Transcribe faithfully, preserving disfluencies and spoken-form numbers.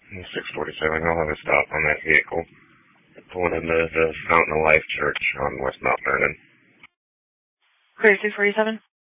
six forty-seven, I'll have a stop on that vehicle. Pulling into the Fountain of Life Church on West Mount Vernon. Clear six forty-seven.